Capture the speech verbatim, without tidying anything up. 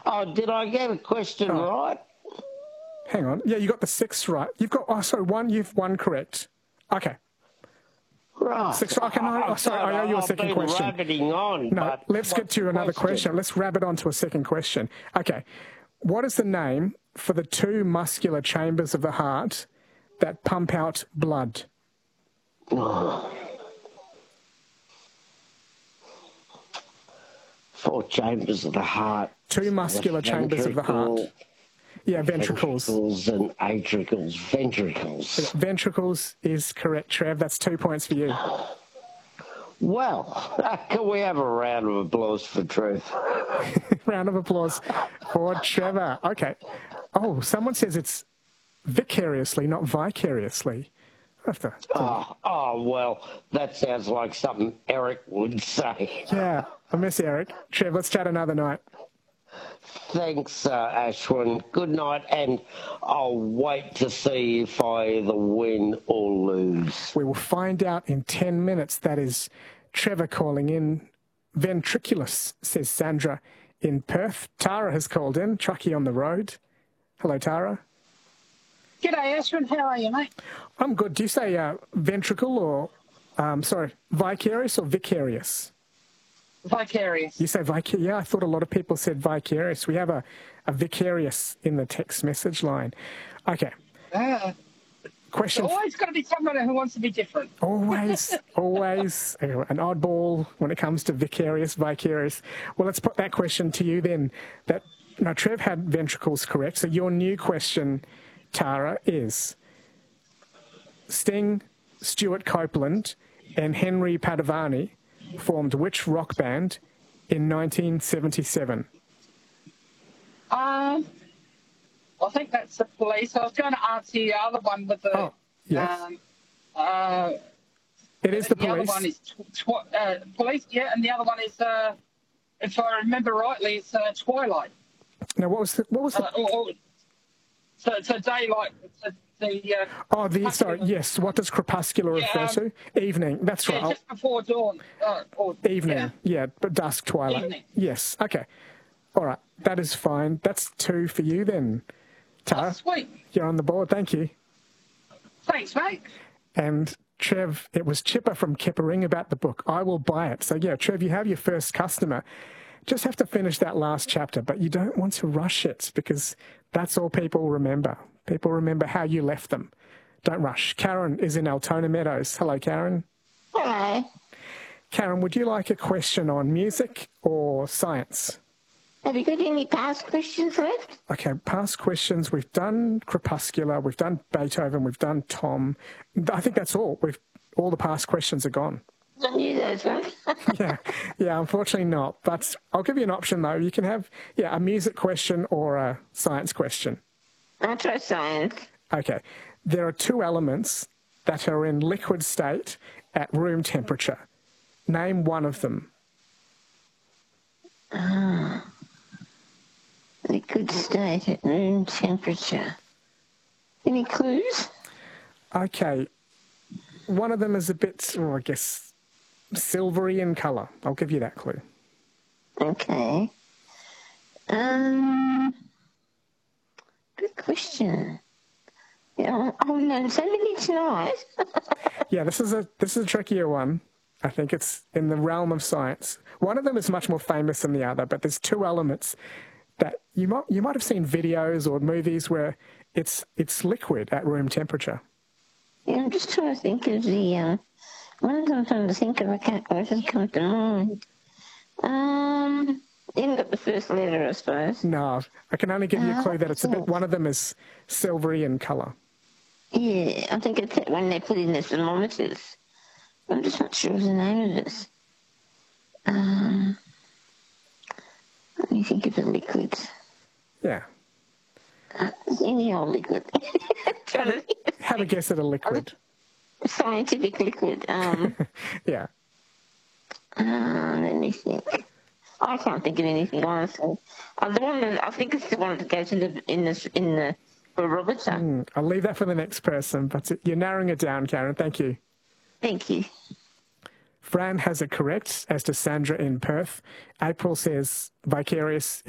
Oh, did I get a question Oh. right? Hang on. Yeah, you got the six right. You've got, oh, sorry, one, you've one correct. Okay. Right. Six, okay, no, I oh, sorry, I owe you a second I've been question. rabbiting on, No, but let's get what's to the another question. Let's rabbit on to a second question. Okay. What is the name for the two muscular chambers of the heart that pump out blood? Four chambers of the heart. Two muscular The chambers of the heart. ventricle- Yeah, ventricles. Ventricles and atricles. Ventricles. Ventricles is correct, Trev. That's two points for you. Well, can we have a round of applause for truth? Round of applause for Trevor. Okay. Oh, someone says it's vicariously, not vicariously. I have to, to- Oh, oh, well, that sounds like something Eric would say. Yeah, I miss Eric. Trev, let's chat another night. Thanks, uh, Ashwin. Good night, and I'll wait to see if I either win or lose. We will find out in ten minutes. That is Trevor calling in. Ventriculus, says Sandra in Perth. Tara has called in. Truckee on the road. Hello, Tara. G'day, Ashwin. How are you, mate? I'm good. Do you say uh, ventricle or, um, sorry, vicarious or vicarious? Vicarious. You say vicarious? Yeah, I thought a lot of people said vicarious. We have a, a vicarious in the text message line. Okay. Uh, Question. There's always got to be someone who wants to be different. Always, always an oddball when it comes to vicarious, vicarious. Well, let's put that question to you then. That now, Trev had ventricles correct. So your new question, Tara, is Sting, Stuart Copeland, and Henry Padovani formed which rock band in nineteen seventy-seven? Um, I think that's the Police. I was going to answer the other one with the. Oh, yes. Um, uh, It is the the other Police. one is tw- tw- uh, Police, yeah, and the other one is, uh, if I remember rightly, it's uh, Twilight. Now, what was the, what was the, Uh, or, or, so it's a daylight. It's a, the. Uh, oh, the, sorry, yes, what does crepuscular Yeah, refer um, to? Evening, that's yeah, right. just before dawn. Uh, or, Evening, Yeah. yeah, but dusk, twilight. Evening. Yes, okay. All right, that is fine. That's two for you then, Tara. Oh, sweet. You're on the board, thank you. Thanks, mate. And Trev, it was Chipper from Keppering about the book. I will buy it. So yeah, Trev, you have your first customer. Just have to finish that last chapter, but you don't want to rush it because that's all people remember. People remember how you left them. Don't rush. Karen is in Altona Meadows. Hello, Karen. Hello. Karen, would you like a question on music or science? Have you got any past questions left? Okay, past questions. We've done Crepuscular, we've done Beethoven, we've done Tom. I think that's all. We've all the past questions are gone. I knew those ones. yeah, yeah, unfortunately not. But I'll give you an option though. You can have yeah a music question or a science question. I'll try science. Okay, there are two elements that are in liquid state at room temperature. Name one of them. Ah, liquid state at room temperature. Any clues? Okay, one of them is a bit, oh, I guess, silvery in colour. I'll give you that clue. Okay. Um, good question. Yeah, I've known so many tonight. Yeah, this is a this is a trickier one. I think it's in the realm of science. One of them is much more famous than the other, but there's two elements that you might you might have seen videos or movies where it's it's liquid at room temperature. Yeah, I'm just trying to think of the, uh, one of them I'm trying to think of, I can't, I doesn't come to mind. Um, you haven't got the first letter, I suppose. No, I can only give you a Ah, clue that it's a bit. yes. One of them is silvery in colour. Yeah, I think it's that one they put in the thermometers. I'm just not sure of the name of it. Um, let me think of the liquids. Yeah, Uh, any old liquid. Trying to think of have a guess at a liquid. a scientific liquid. Um, Yeah, uh, let me think. I can't think of anything, honestly. Uh, the one that, I think it's the one that goes in the in the in the barometer. Mm, I'll leave that for the next person. But you're narrowing it down, Karen. Thank you. Thank you. Fran has it correct, as to Sandra in Perth. April says vicarious